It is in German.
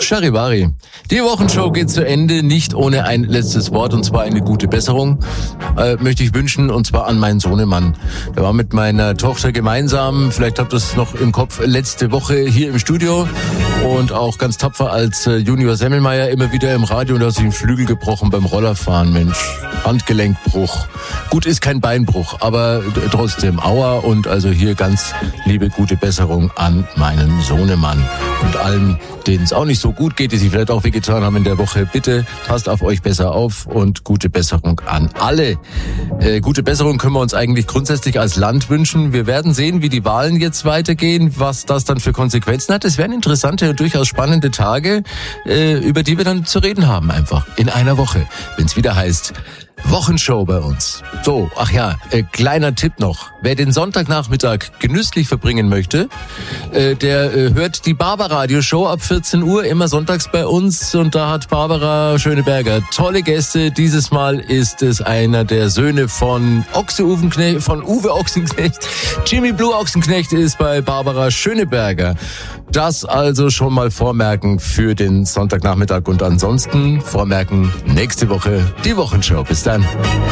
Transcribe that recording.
Charivari. Die Wochenshow geht zu Ende, nicht ohne ein letztes Wort, und zwar eine gute Besserung möchte ich wünschen, und zwar an meinen Sohnemann. Der war mit meiner Tochter gemeinsam, vielleicht habt ihr es noch im Kopf, letzte Woche hier im Studio und auch ganz tapfer als Junior Semmelmeier immer wieder im Radio, und da hat sich den Flügel gebrochen beim Rollerfahren, Mensch. Handgelenkbruch. Gut, ist kein Beinbruch, aber trotzdem Aua, und also hier ganz liebe gute Besserung an meinen Sohnemann. Und allen, denen es auch nicht so gut geht, die sich vielleicht auch wehgetan haben in der Woche, bitte passt auf euch besser auf und gute Besserung an alle. Gute Besserung können wir uns eigentlich grundsätzlich als Land wünschen. Wir werden sehen, wie die Wahlen jetzt weitergehen, was das dann für Konsequenzen hat. Es werden interessante und durchaus spannende Tage, über die wir dann zu reden haben einfach in einer Woche, wenn es wieder heißt Wochenshow bei uns. So, ach ja, kleiner Tipp noch. Wer den Sonntagnachmittag genüsslich verbringen möchte, der hört die Barbaradio-Show ab 14 Uhr, immer sonntags bei uns. Und da hat Barbara Schöneberger tolle Gäste. Dieses Mal ist es einer der Söhne von Uwe Ochsenknecht. Jimmy Blue Ochsenknecht ist bei Barbara Schöneberger. Das also schon mal vormerken für den Sonntagnachmittag, und ansonsten vormerken nächste Woche die Wochenshow. Bis dann.